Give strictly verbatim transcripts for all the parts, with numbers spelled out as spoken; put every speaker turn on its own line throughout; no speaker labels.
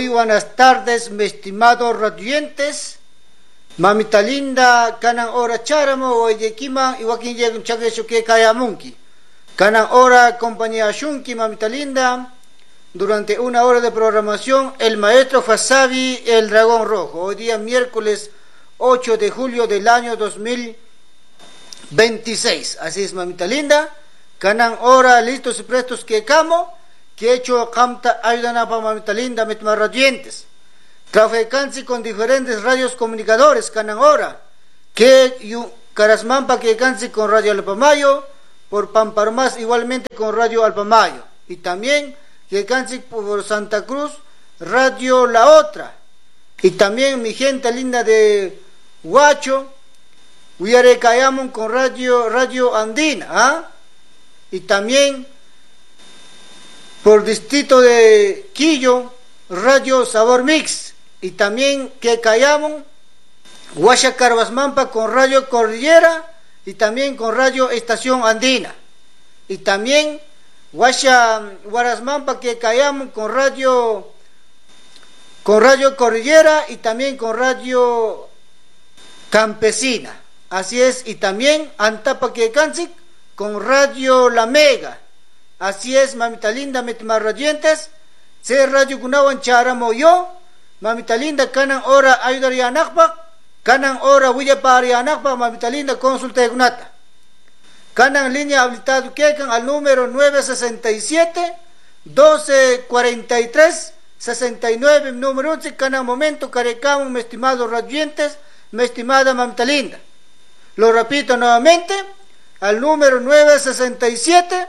Muy buenas tardes, mis estimados radioyentes. Mamita linda, kanan ora charamo, oyekiman, iguakin yegun chakesho que kayamunki. Kanan ora compañía shunki, mamita linda. Durante una hora de programación, el maestro Fasabi, el dragón rojo. Hoy día miércoles ocho de julio del año dos mil veintiséis. Así es, mamita linda. Kanan ora listos y prestos que camo. Que hecho camta ayudan a mamita linda, mis radioyentes. Traficantes con diferentes radios comunicadores, canan hora. Que Carasmampa que canse con Radio Alpamayo, por Pamparmás igualmente con Radio Alpamayo. Y también que canse por Santa Cruz, Radio La Otra. Y también mi gente linda de Huacho, Huyarecayamon con Radio, Radio Andina. ¿Ah? Y también por distrito de Quillo, Radio Sabor Mix. Y también que Cayamon, Huasha Carvasmampa con Radio Cordillera y también con Radio Estación Andina. Y también Huasha Guarasmampa que Cayamon con Radio con Radio Cordillera y también con Radio Campesina. Así es, y también Antapa que Cancic con Radio La Mega. Así es, mamita linda, mis radiantes. Se Radio Gunawan Charamo yo. Mamita linda, kanan ora ayudaría anakpak, kanan ora huya para anakpak, mamita linda, consulta de gunata. Kanan línea habilitado quecan al número nueve sesenta y siete, doce cuarenta y tres, sesenta y nueve, número once, kanan momento, carecamos, mis estimados radiantes, mi estimada mamita linda. Lo repito nuevamente, al número nueve sesenta y siete,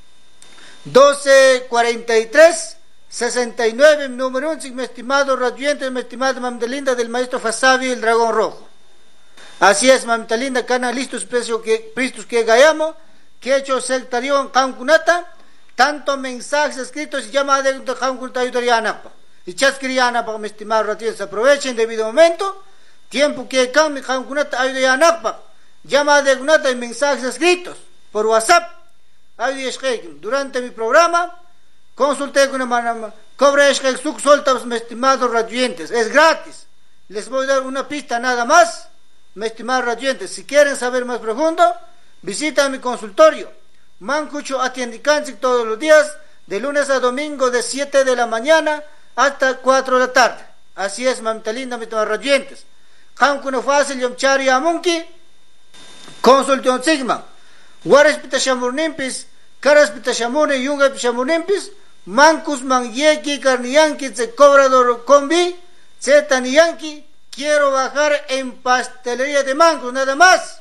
doce cuarenta y tres, sesenta y nueve, número once, mi estimado radioyente, mi estimada mamita linda del maestro Fasabi, el dragón rojo. Así es, mamita linda, cana listos presos que pristos que gayamo, que hecho sectarión cancunata, tanto mensajes escritos y llamadas de cancunata ayudarianapa. Y chasquirianapa, mi estimado radioyente, aprovechen debido momento, tiempo que can mi cancunata ayudarianapa, llamadas de gunata y mensajes escritos por WhatsApp. Durante mi programa, consulté con una mano, cobra es que su soltas, mis estimados radioyentes, es gratis. Les voy a dar una pista nada más, mis estimados radioyentes. Si quieren saber más profundo, visita mi consultorio. Mancucho atiende cáncer todos los días, de lunes a domingo, de siete de la mañana hasta cuatro de la tarde. Así es, mamita linda, mis estimados radioyentes. Cancuno fácil, yom chari amunki, consultión sigma. Guares pita shamurnimpis, caras pita shamune, yunga pita shamurnimpis, mancus man yeki carniyanki, se cobrador combi, se taniyanki, quiero bajar en pastelería de mancos, nada más.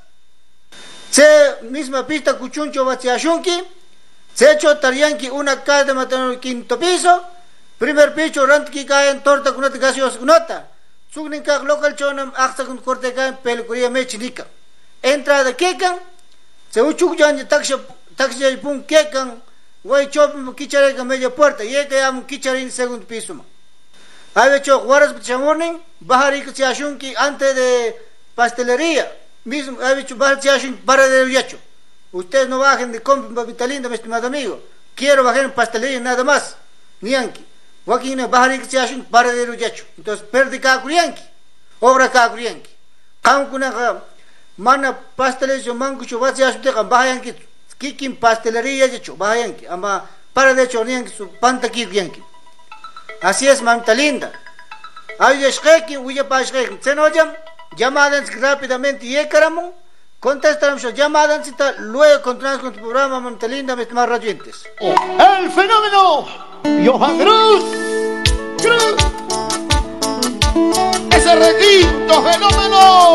Se misma pista cuchuncho bachiashunki, se hecho tariyanki una calle de matano quinto piso, primer piso rantki cae en torta kunata gaseosa kunata, sugninka local chonam aksa kun corte cae peluquería mechinica. Entrada kekan, se uchuk yan taxi taxi pun kekan, guay chop kichare media puerta, y que am kichare en segundo piso. Hay hecho guaras chamorning, bahari que se ashunki antes de pastelería, mismo hay hecho bahar se ashun para de yacho. Ustedes no bajen de compra mamita linda, mi estimado amigo. Quiero bajar en pastelería nada más, nianki. Guaquina bahari que se ashun para de yacho. Entonces perde kakurianki, obra kakurianki. Kankuna mana pastelería mangucho va se ashun te bahayanki. Kikin pastelería hecho, bahayanki, ama para de hecho nianki su panta kikianki. Así es, mamita linda. Ay, esqueki, huya pa esqueki. Se no llama, llamadas rápidamente y ecaramo. Contestamos llamadas y luego continuamos con tu programa, mamita linda, mis más radiantes.
El fenómeno Johan Cruz. Cruz. Ese requinto fenómeno.